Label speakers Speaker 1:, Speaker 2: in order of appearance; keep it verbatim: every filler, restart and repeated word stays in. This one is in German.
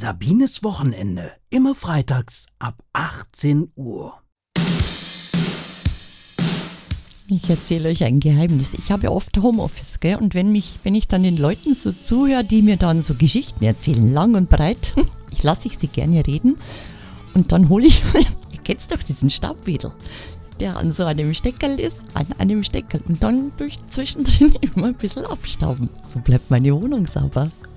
Speaker 1: Sabines Wochenende, immer freitags ab achtzehn Uhr.
Speaker 2: Ich erzähle euch ein Geheimnis. Ich habe ja oft Homeoffice, gell? Und wenn mich, wenn ich dann den Leuten so zuhöre, die mir dann so Geschichten erzählen, lang und breit, ich lasse ich sie gerne reden. Und dann hole ich, ihr kennt doch diesen Staubwedel, der an so einem Steckerl ist, an einem Steckerl. Und dann durch zwischendrin immer ein bisschen abstauben. So bleibt meine Wohnung sauber.